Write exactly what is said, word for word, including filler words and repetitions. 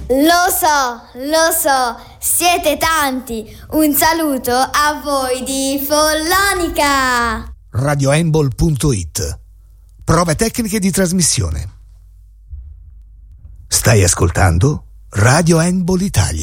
Lo so, lo so, siete tanti. Un saluto a voi di Follonica. radio handball punto it. Prove tecniche di trasmissione. Stai ascoltando Radio Handball Italia.